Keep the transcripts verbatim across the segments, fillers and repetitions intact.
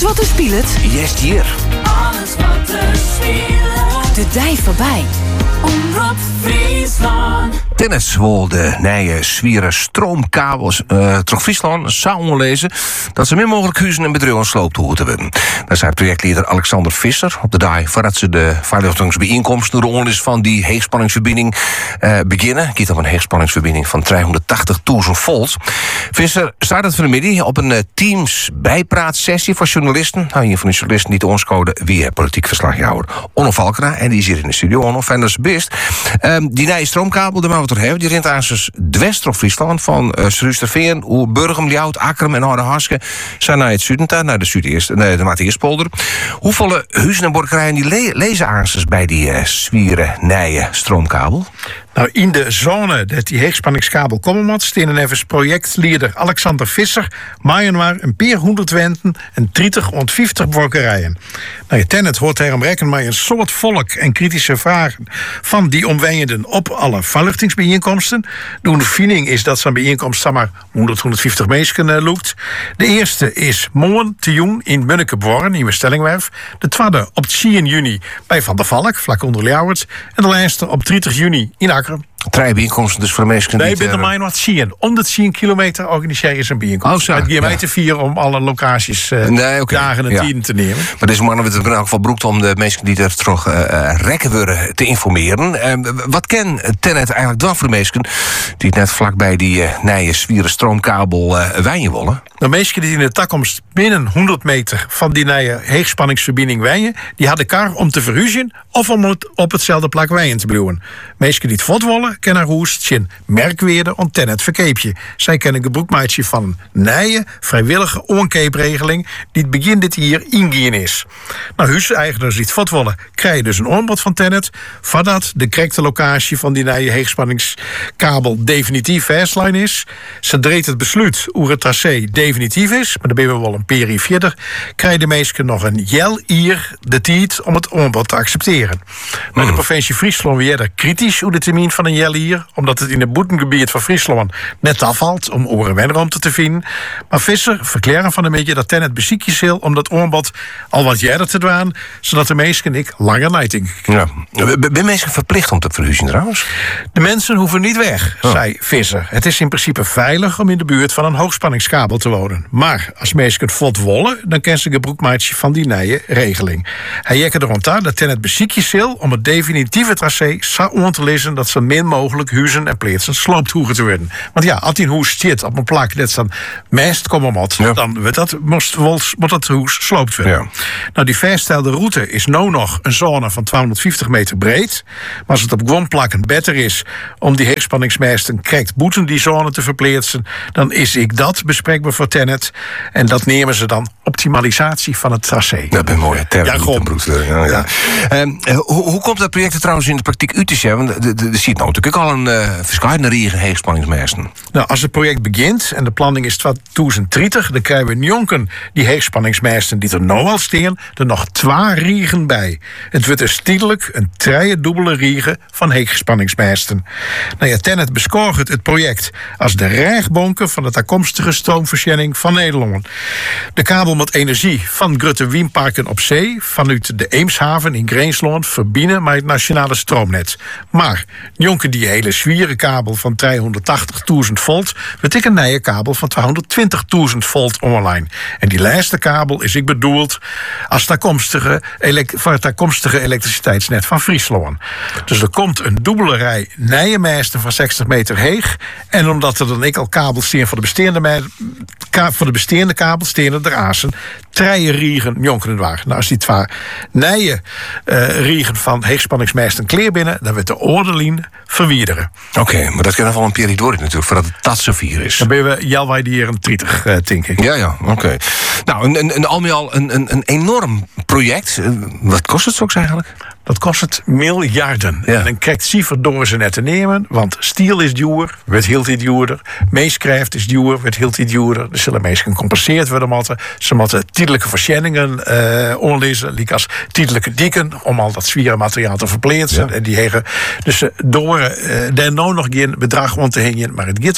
wat er speelt. Yes, hier. Alles wat er speelt. De dij voorbij. Omroep Friesland. Tennis wil de nieuwe zwiere stroomkabels uh, terug Friesland zou lezen dat ze min mogelijk huizen en bedrijven sloopt moeten worden. Daar zei projectleider Alexander Visser op de dag voordat ze de veiligheidsbijeenkomst de rol is van die heegspanningsverbinding uh, beginnen. Het gaat om een heegspanningsverbinding van driehonderdtachtigduizend volt. Visser staat het vanmiddag op een uh, Teams bijpraatsessie voor journalisten. Nou, een van de journalisten die te ons code wie politiek verslaghouder Onno Valkena en die is hier in de studio. Onno, fijn dat ze best. Um, die nieuwe stroomkabel, daar moeten we het hebben. Die rent aan zes dwest op Friesland van uh, Srusterveen, Oer, Burgum, Ljout, Akkerum en Oude Harske zijn naar het zuiden, naar de Zuideerst, nee, de Matthiaspolder. Hoeveel huizen en borkerijen die le- lezen aansers bij die uh, zwiere nieuwe stroomkabel? Nou, in de zone dat die heegspanningskabel komen moet, staan even projectleider Alexander Visser, maaien maar een paar honderd wenten en dertig tot vijftig borkerijen. Nou, je tennet hoort daarom rekken maar een soort volk en kritische vragen van die omwonenden op alle verlichtingsbijeenkomsten. De ondervinding is dat zo'n bijeenkomst zeg maar honderd, honderdvijftig mensen uh, loopt. De eerste is morgen te doen in Munnekeborn, nieuwe stellingwerf. De tweede op tien juni bij Van der Valk, vlak onder Ljouwert. En de laatste op dertig juni in Akkerum. Drie bijeenkomsten dus voor de mensen nee, die... Nee, binnen mij wat zien. Om de tien kilometer organiseren ze een bijeenkomst. Oh, zo. Het geeft mij Ja. te vieren om alle locaties uh, Nee, oké. dagen en Ja. tien te nemen. Maar deze mannen hebben het in elk geval beroekt om de mensen die er terug uh, rekken worden te informeren. Uh, wat ken Tennet eigenlijk dan voor de mensen die het net vlakbij die uh, nieuwe zwiere stroomkabel uh, wijnen willen? De mensen die in de toekomst binnen honderd meter van die nieuwe heegspanningsverbinding wijnen, die hadden kar om te verhuizen of om het op hetzelfde plak wijnen te bluwen. Mensen die het voort willen, kennen roest, zijn merkweerde om Tennet verkeepje. Zij kennen een gebruikmaatje van een nieuwe, vrijwillige onkeepregeling die het begin dit jaar ingaan is. Nou, huiseigenaren die het voort willen, krijgen dus een aanbod van Tennet, voordat de correcte locatie van die nieuwe heegspanningskabel definitief vastlijn is. Ze dreed het besluit hoe het tracé definitief is, maar dan ben we wel een peri verder, krijgen de mensen nog een jel hier de tijd om het aanbod te accepteren. Nou, de provincie Friesland weer er kritisch hoe de termijn van een jel hier, omdat het in het boetengebied van Friesland net afvalt om over wenruimte te vinden. Maar Visser verklaren van een beetje dat Tennet beziekjes wil om dat aanbod al wat jaren te doen, zodat de mensen en ik langer nighting. Ja. Ben mensen verplicht om te verhuizen trouwens? De mensen hoeven niet weg, Oh. zei Visser. Het is in principe veilig om in de buurt van een hoogspanningskabel te wonen. Maar als mensen het vlot willen, dan kennen ze een gebruikmaatje van die nieuwe regeling. Hij jekke erom aan dat Tennet beziekjes wil om het definitieve tracé zo aan te lezen dat zo min mogelijk huizen en plaatsen sloopt hoeven te worden. Want ja, als die huis zit op een plak net dan mest komen moet, Ja. dan wordt dat, moest, wel- moet dat huis sloopt worden. Ja. Nou, die vaststelde route is nou nog een zone van tweehonderdvijftig meter breed. Maar als het op gewoon plakken beter is om die heegspanningsmesten correct boeten die zone te verplaatsen, dan is ik dat bespreekbaar voor Tennet. En dat nemen ze dan optimalisatie van het tracé. Dat ben mooie term. Ja, gewoon. Ja, ja. Um, hoe, hoe komt dat project er trouwens in de praktijk uit te zien? Want er ziet nou natuurlijk ook al een uh, verschillende riegen heegspanningsmesten. Nou, als het project begint en de planning is tweeduizend dertig, dan krijgen we jonken die heegspanningsmesten die er nou al staan, er nog twee riegen bij. Het wordt dus tijdelijk een driedubbele riegen van heegspanningsmesten. Nou ja, Tennet beschouwt het, het project als de rechtbonken van de toekomstige stroomvoorziening van Nederland. De kabel met energie van Grutte Wienparken op zee vanuit de Eemshaven in Greensland verbinden met het nationale stroomnet. Maar jonken die hele zwiere kabel van driehonderdtachtigduizend volt, wordt ik een nieuwe kabel van tweehonderdtwintigduizend volt online. En die laatste kabel is ik bedoeld als toekomstige elek- voor het toekomstige elektriciteitsnet van Friesland. Dus er komt een dubbele rij nieuwe masten van zestig meter heeg. En omdat er dan ik al kabels staan voor de bestaande me- ka- voor de bestaande kabels staan er azen treien riegen jonkeren waar. Nou, als die twee nieuwe uh, riegen van heegspanningsmesten kleer binnen, dan wordt de ordelien verwijderen. Oké, okay, maar dat kan nog wel een periode door natuurlijk, voordat het dat zo vier is. Dan ben we Jalwij die hier een trietig, uh, denk ik. Ja, ja, oké. Okay. Nou, een, een, een, al met al een, een, een enorm project. Wat kost het straks eigenlijk? Dat kost het miljarden. Ja. En een krijgt siever door ze net te nemen, want stiel is duur, wordt heel iets duurder. Meeskrijft is duur, wordt heel iets duurder. Er zullen mensen gecompenseerd worden moeten. Ze moeten tijdelijke verschenningen uh, onlezen, liek als tijdelijke dieken, om al dat zwieren materiaal te verplaatsen. Ja. En die hegen. Dus uh, door uh, daar nou nog geen bedrag om te hingen, maar het gaat om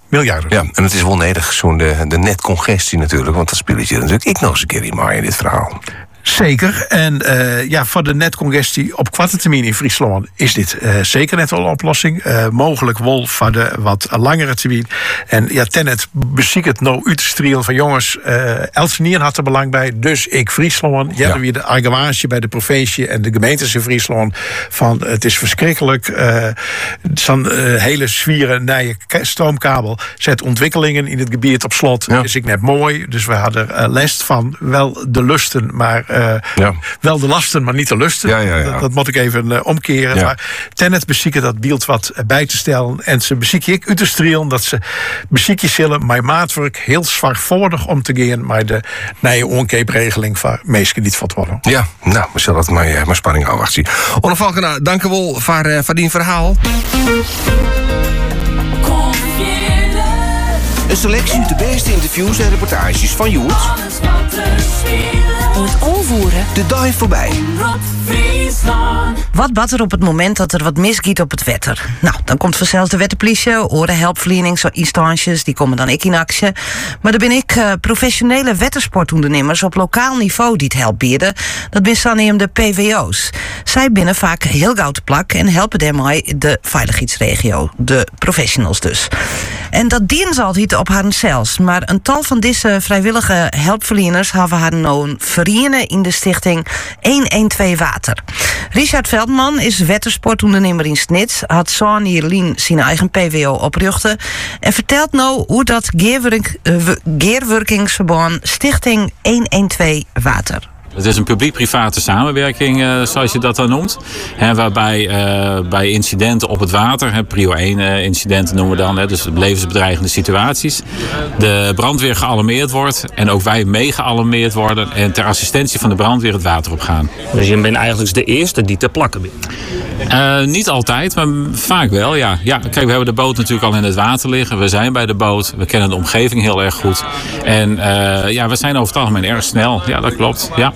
miljarden. Ja, en het is wel nedig, zo'n de, de netcongestie natuurlijk. Want dat spelletje natuurlijk ik nog eens een keer in maar in dit verhaal. Zeker. En uh, ja, voor de netcongestie op korte termijn in Friesland is dit uh, zeker net wel een oplossing. Uh, mogelijk wel voor de wat langere termijn. En ja, Tennet beziek het nou uit te strielen van jongens, uh, Elsevier had er belang bij, dus ik Friesland. Ja, ja. Weer de argumentatie bij de provincie en de gemeentes in Friesland van het is verschrikkelijk. Uh, Zo'n uh, hele zwieren nieuwe stroomkabel zet ontwikkelingen in het gebied op slot. Ja. Is ik net mooi. Dus we hadden uh, les van wel de lusten, maar Uh, ja. wel de lasten, maar niet de lusten. Ja, ja, ja. Dat, dat moet ik even uh, omkeren. Ja. Maar Tennet bezieken dat beeld wat bij te stellen. En ze bezieken ik uit te strielen dat ze beziekjes zullen mijn maatwerk heel zwaarvoudig om te gaan. Maar de nieuwe onkeepregeling van meesten niet van worden. Ja, nou, we zullen dat maar, uh, maar spanning afwachten. Onno Valkena, dank u wel voor, uh, voor die verhaal. Een selectie uit de beste interviews en reportages van Joert. Het onvoeren. De dag voorbij. Wat bad er op het moment dat er wat misgiet op het wetter? Nou, dan komt vanzelfs de wetterpolitie, orenhelpverleningsinstanties, die komen dan ik in actie. Maar dan ben ik uh, professionele wettersportondernemers op lokaal niveau die het help bieden. Dat ben dan de P W O's. Zij binnen vaak heel gauw te plak en helpen daarmee de veiligheidsregio, de professionals dus. En dat dienen ze altijd op haar zelfs. Maar een tal van deze vrijwillige helpverleners hebben haar nou verenigen in de stichting honderdtwaalf Water. Richard Veldman is wettersportondernemer in Snits, had zo'n Jerlien zijn eigen P W O oprichten en vertelt nou hoe dat Geerwerkingsverband Stichting honderdtwaalf Water. Het is een publiek-private samenwerking, uh, zoals je dat dan noemt. He, waarbij uh, bij incidenten op het water, he, prio één uh, incidenten noemen we dan, he, dus levensbedreigende situaties, de brandweer gealarmeerd wordt en ook wij mee gealarmeerd worden en ter assistentie van de brandweer het water opgaan. Dus je bent eigenlijk de eerste die ter plakke bent? Uh, niet altijd, maar vaak wel, ja. ja. Kijk, we hebben de boot natuurlijk al in het water liggen. We zijn bij de boot. We kennen de omgeving heel erg goed. En uh, ja, we zijn over het algemeen erg snel. Ja, dat klopt, ja.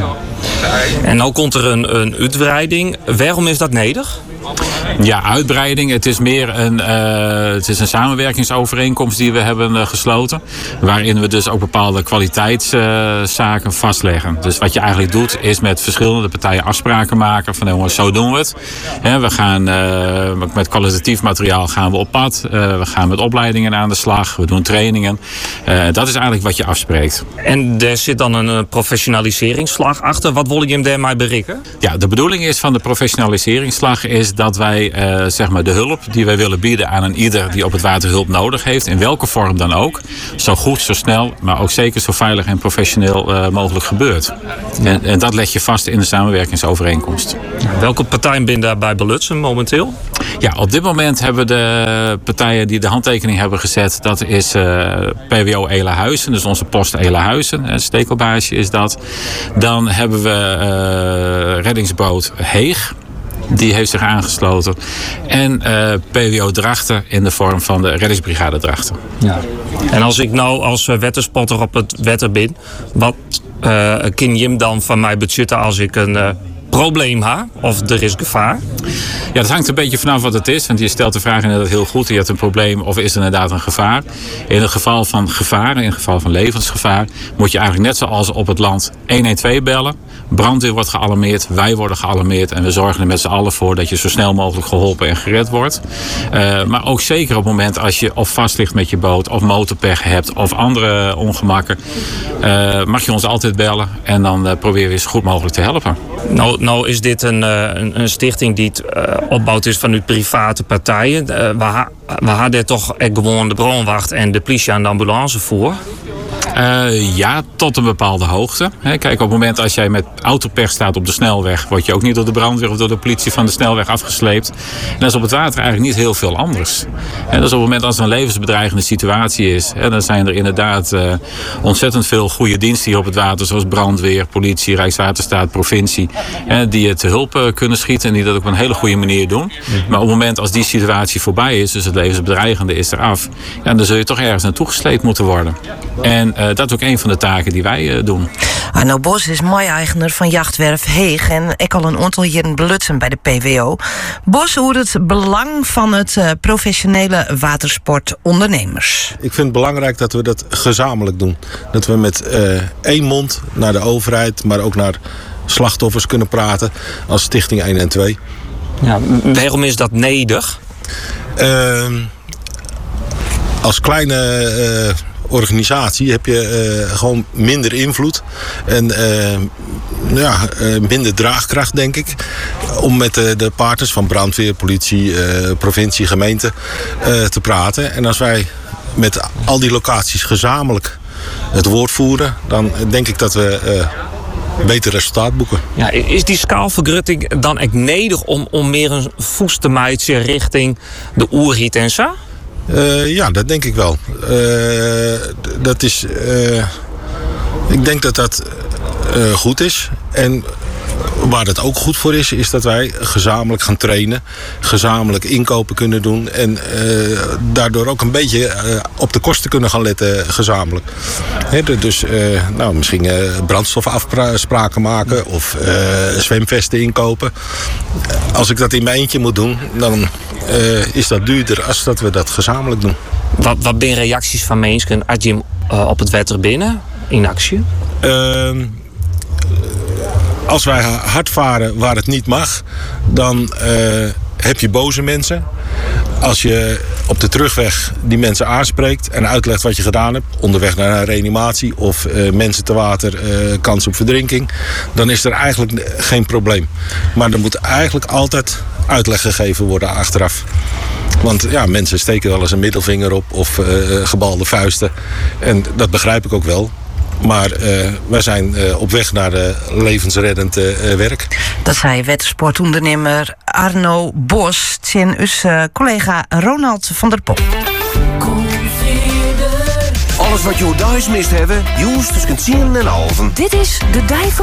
En nu komt er een, een uitbreiding. Waarom is dat nodig? Ja, uitbreiding. Het is meer een, uh, het is een samenwerkingsovereenkomst die we hebben uh, gesloten. Waarin we dus ook bepaalde kwaliteitszaken uh, vastleggen. Dus wat je eigenlijk doet is met verschillende partijen afspraken maken. Van jongens, zo doen we het. He, we gaan uh, met kwalitatief materiaal gaan we op pad. Uh, we gaan met opleidingen aan de slag. We doen trainingen. Uh, dat is eigenlijk wat je afspreekt. En er zit dan een professionaliseringsslag achter. Wat wil je hem daarmee bereiken? Ja, de bedoeling is van de professionaliseringsslag is dat wij uh, zeg maar de hulp die wij willen bieden aan een ieder die op het water hulp nodig heeft, in welke vorm dan ook, zo goed, zo snel, maar ook zeker zo veilig en professioneel uh, mogelijk gebeurt. En, en dat leg je vast in de samenwerkingsovereenkomst. Welke partijen zijn daarbij belutsen momenteel? Ja, op dit moment hebben de partijen die de handtekening hebben gezet, dat is uh, P W O Elehuizen, dus onze post Elehuizen, een stekelbaasje is dat. Dan hebben we uh, reddingsboot Heeg. Die heeft zich aangesloten. En uh, P W O Drachten in de vorm van de reddingsbrigade Drachten. Ja. En als ik nou als wetterspotter op het wetter ben, wat uh, kun je hem dan van mij budgetten als ik een uh, probleem heb? Of er is gevaar? Ja, dat hangt een beetje vanaf wat het is. Want je stelt de vraag inderdaad heel goed. Je hebt een probleem of is er inderdaad een gevaar? In het geval van gevaar, in het geval van levensgevaar, moet je eigenlijk net zoals op het land honderdtwaalf bellen. Brandweer wordt gealarmeerd, wij worden gealarmeerd en we zorgen er met z'n allen voor dat je zo snel mogelijk geholpen en gered wordt. Uh, maar ook zeker op het moment als je of vast ligt met je boot of motorpech hebt of andere ongemakken, uh, mag je ons altijd bellen en dan uh, proberen we je zo goed mogelijk te helpen. Nou, nou is dit een, een, een stichting die het uh, opbouwd is vanuit private partijen. Uh, we, ha, we hadden toch gewoon de brandwacht en de politie en de ambulance voor. Uh, ja, tot een bepaalde hoogte. He, kijk, op het moment als jij met autopech staat op de snelweg, word je ook niet door de brandweer of door de politie van de snelweg afgesleept. En dat is op het water eigenlijk niet heel veel anders. En dus op het moment als er een levensbedreigende situatie is, he, dan zijn er inderdaad uh, ontzettend veel goede diensten hier op het water, zoals brandweer, politie, Rijkswaterstaat, provincie, he, die het te hulp uh, kunnen schieten en die dat op een hele goede manier doen. Maar op het moment als die situatie voorbij is, dus het levensbedreigende is eraf, ja, dan zul je toch ergens naartoe gesleept moeten worden. En uh, uh, dat is ook een van de taken die wij uh, doen. Arno Bos is mooi-eigenaar van Jachtwerf Heeg en ik al een aantal jaren belutsen bij de P W O. Bos hoort het belang van het uh, professionele watersportondernemers. Ik vind het belangrijk dat we dat gezamenlijk doen. Dat we met uh, één mond naar de overheid, maar ook naar slachtoffers kunnen praten als Stichting één en twee. Ja, waarom is dat nodig? Uh, als kleine uh, organisatie heb je uh, gewoon minder invloed en uh, ja, uh, minder draagkracht, denk ik, om met uh, de partners van brandweer, politie, uh, provincie, gemeente uh, te praten. En als wij met al die locaties gezamenlijk het woord voeren, dan denk ik dat we uh, beter resultaat boeken. Ja, is die skaalvergrutting dan echt nodig om, om meer een voet te maken richting de oerhiet en zo? Uh, ja, dat denk ik wel. Uh, dat is, uh, ik denk dat dat uh, goed is. En waar het ook goed voor is, is dat wij gezamenlijk gaan trainen. Gezamenlijk inkopen kunnen doen. En uh, daardoor ook een beetje uh, op de kosten kunnen gaan letten gezamenlijk. He, dus uh, nou, misschien uh, brandstofafspraken maken of uh, zwemvesten inkopen. Als ik dat in mijn eentje moet doen, dan uh, is dat duurder als dat we dat gezamenlijk doen. Wat, wat zijn reacties van mensen als je uh, op het wetter binnen in actie? Uh, Als wij hard varen waar het niet mag, dan uh, heb je boze mensen. Als je op de terugweg die mensen aanspreekt en uitlegt wat je gedaan hebt, onderweg naar een reanimatie of uh, mensen te water, uh, kans op verdrinking, dan is er eigenlijk geen probleem. Maar er moet eigenlijk altijd uitleg gegeven worden achteraf. Want ja, mensen steken wel eens een middelvinger op of uh, gebalde vuisten. En dat begrijp ik ook wel. Maar uh, wij zijn uh, op weg naar uh, levensreddend uh, werk. Dat zei watersportondernemer Arno Bos. Tjen us uh, collega Ronald van der Pop. Alles wat je thuis mist hebben, juist tussen tien en halven. Dit is de Dij van